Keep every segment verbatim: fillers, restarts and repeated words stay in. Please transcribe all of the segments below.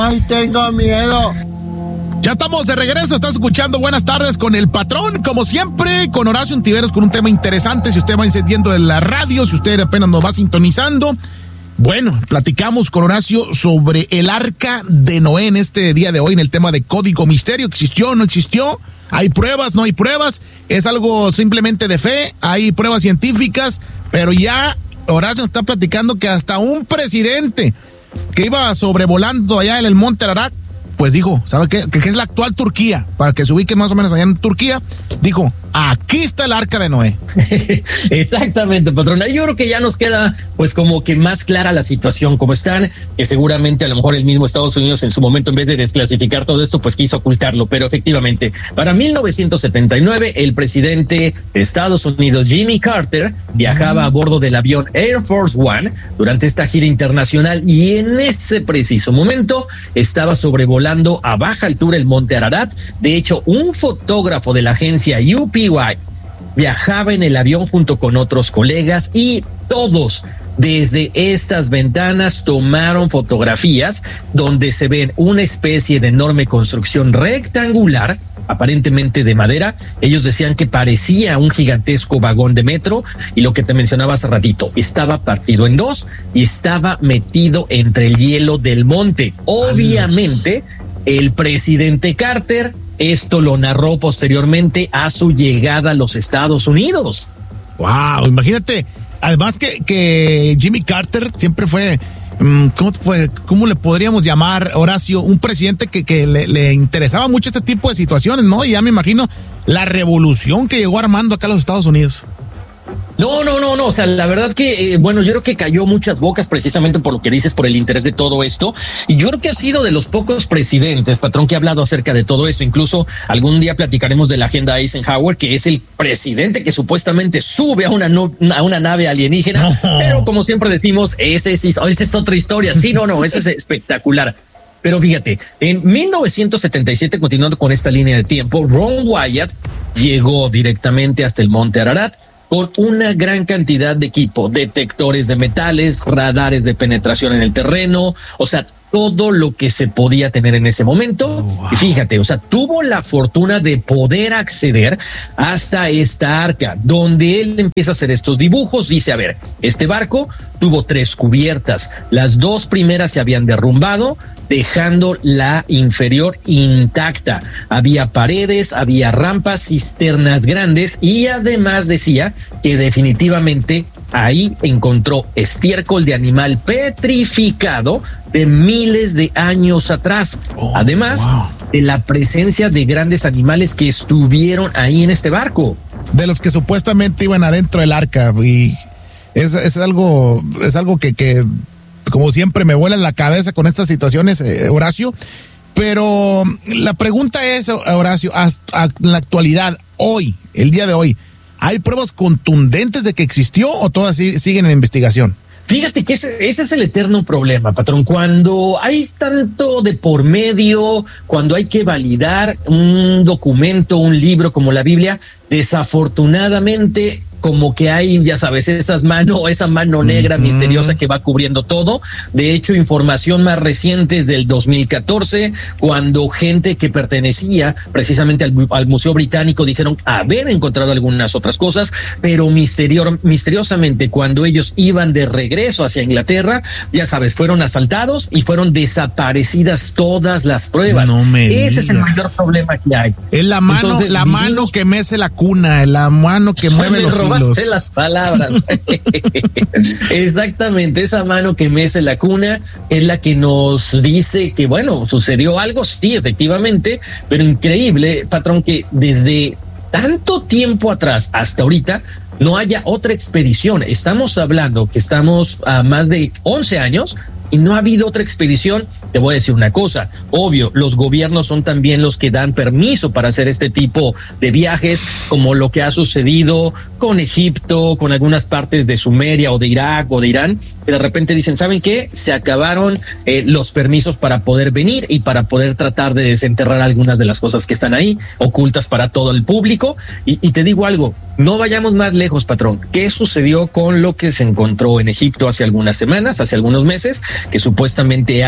Ay, tengo miedo. Ya estamos de regreso, estás escuchando Buenas Tardes con el Patrón, como siempre, con Horacio Ontiveros, con un tema interesante. Si usted va encendiendo en la radio, si usted apenas nos va sintonizando, bueno, platicamos con Horacio sobre el Arca de Noé en este día de hoy, en el tema de Código Misterio. ¿Existió o no existió? ¿Hay pruebas? ¿No hay pruebas? ¿Es algo simplemente de fe? ¿Hay pruebas científicas? Pero ya Horacio nos está platicando que hasta un presidente que iba sobrevolando allá en el Monte Ararat, pues dijo, ¿sabe qué? Que, que es la actual Turquía, para que se ubiquen más o menos allá en Turquía, dijo, aquí está el Arca de Noé. Exactamente, patrón. Yo creo que ya nos queda pues como que más clara la situación como están, que seguramente a lo mejor el mismo Estados Unidos en su momento, en vez de desclasificar todo esto, pues quiso ocultarlo, pero efectivamente, para mil novecientos setenta y nueve, el presidente de Estados Unidos, Jimmy Carter, viajaba a bordo del avión Air Force One durante esta gira internacional y en ese preciso momento estaba sobrevolando a baja altura el Monte Ararat. De hecho, un fotógrafo de la agencia U P Y viajaba en el avión junto con otros colegas y todos desde estas ventanas tomaron fotografías donde se ven una especie de enorme construcción rectangular, aparentemente de madera. Ellos decían que parecía un gigantesco vagón de metro y lo que te mencionaba hace ratito, estaba partido en dos y estaba metido entre el hielo del monte. Obviamente, el presidente Carter esto lo narró posteriormente a su llegada a los Estados Unidos. Wow, imagínate, además que, que Jimmy Carter siempre fue, ¿cómo, fue, cómo le podríamos llamar, Horacio? Un presidente que, que le, le interesaba mucho este tipo de situaciones, ¿no? Y ya me imagino la revolución que llegó armando acá a los Estados Unidos. No, no, no, no, o sea, la verdad que, eh, bueno, yo creo que cayó muchas bocas precisamente por lo que dices, por el interés de todo esto, y yo creo que ha sido de los pocos presidentes, patrón, que ha hablado acerca de todo esto. Incluso algún día platicaremos de la agenda Eisenhower, que es el presidente que supuestamente sube a una, no, a una nave alienígena, no. Pero como siempre decimos, ese es, esa es otra historia, sí, no, no, eso es espectacular. Pero fíjate, en mil novecientos setenta y siete, continuando con esta línea de tiempo, Ron Wyatt llegó directamente hasta el Monte Ararat con una gran cantidad de equipo, detectores de metales, radares de penetración en el terreno, o sea, todo lo que se podía tener en ese momento. Oh, wow. Y fíjate, o sea, tuvo la fortuna de poder acceder hasta esta arca, donde él empieza a hacer estos dibujos. Dice, a ver, este barco tuvo tres cubiertas, las dos primeras se habían derrumbado, dejando la inferior intacta. Había paredes, había rampas, cisternas grandes y además decía que definitivamente ahí encontró estiércol de animal petrificado de miles de años atrás. Oh, además wow. de la presencia de grandes animales que estuvieron ahí en este barco. De los que supuestamente iban adentro del arca, y es, es algo, es algo que, que como siempre me vuela en la cabeza con estas situaciones, eh, Horacio. Pero la pregunta es, Horacio, hasta en la actualidad, hoy, el día de hoy, ¿hay pruebas contundentes de que existió o todas siguen en investigación? Fíjate que ese, ese es el eterno problema, patrón. Cuando hay tanto de por medio, cuando hay que validar un documento, un libro como la Biblia, desafortunadamente como que hay, ya sabes, esas manos, esa mano negra uh-huh. misteriosa que va cubriendo todo. De hecho, información más reciente es del dos mil catorce, cuando gente que pertenecía precisamente al, al Museo Británico dijeron haber encontrado algunas otras cosas, pero misterio, misteriosamente cuando ellos iban de regreso hacia Inglaterra, ya sabes, fueron asaltados y fueron desaparecidas todas las pruebas. No me Ese digas. Es el mayor problema que hay. Es la mano, Entonces, la vivimos... mano que mece la cuna, la mano que mueve los hilos. Las palabras. Exactamente, esa mano que mece la cuna es la que nos dice que, bueno, sucedió algo, sí, efectivamente, pero increíble, patrón, que desde tanto tiempo atrás hasta ahorita no haya otra expedición. Estamos hablando que estamos a más de once años y no ha habido otra expedición. Te voy a decir una cosa, obvio, los gobiernos son también los que dan permiso para hacer este tipo de viajes, como lo que ha sucedido con Egipto, con algunas partes de Sumeria o de Irak o de Irán, que de repente dicen, ¿saben qué? Se acabaron eh, los permisos para poder venir y para poder tratar de desenterrar algunas de las cosas que están ahí, ocultas para todo el público. Y, y te digo algo, no vayamos más lejos, patrón. ¿Qué sucedió con lo que se encontró en Egipto hace algunas semanas, hace algunos meses? Que supuestamente hay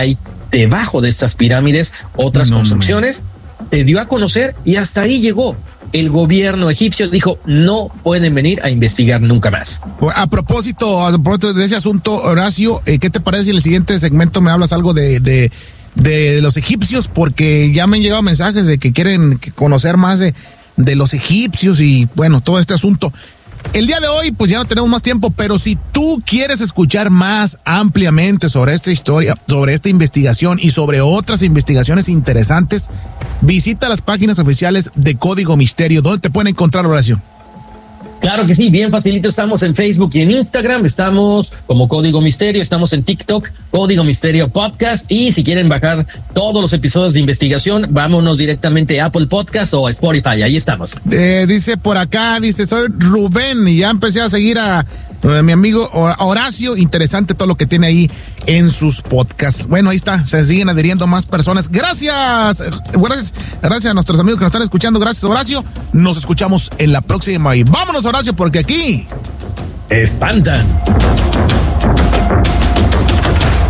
debajo de estas pirámides otras no, construcciones, no. se dio a conocer y hasta ahí llegó. El gobierno egipcio dijo no pueden venir a investigar nunca más. A propósito, a propósito de ese asunto, Horacio, eh, ¿qué te parece si en el siguiente segmento me hablas algo de, de, de los egipcios? Porque ya me han llegado mensajes de que quieren conocer más de, de los egipcios y bueno, todo este asunto. El día de hoy, pues ya no tenemos más tiempo, pero si tú quieres escuchar más ampliamente sobre esta historia, sobre esta investigación y sobre otras investigaciones interesantes, visita las páginas oficiales de Código Misterio. ¿Dónde te pueden encontrar, Horacio? Claro que sí, bien facilito, estamos en Facebook y en Instagram, estamos como Código Misterio, estamos en TikTok, Código Misterio Podcast, y si quieren bajar todos los episodios de investigación, vámonos directamente a Apple Podcast o a Spotify, ahí estamos. Eh, dice por acá, dice, soy Rubén y ya empecé a seguir a, a mi amigo Horacio, interesante todo lo que tiene ahí en sus podcasts. Bueno, ahí está, se siguen adhiriendo más personas. Gracias, gracias, gracias a nuestros amigos que nos están escuchando, gracias Horacio, nos escuchamos en la próxima y vámonos Horacio, porque aquí espantan.